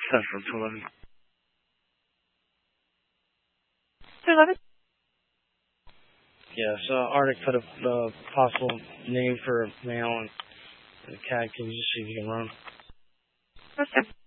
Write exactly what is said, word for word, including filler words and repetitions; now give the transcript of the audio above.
Central two eleven. two eleven? Yes, uh, Arctic put a uh, possible name for a male and a cat. Can you just see if you can run? Okay.